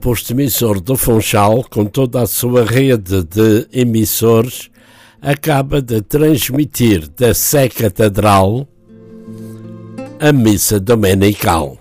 posto emissor do Funchal, com toda a sua rede de emissores, acaba de transmitir da Sé Catedral a missa dominical.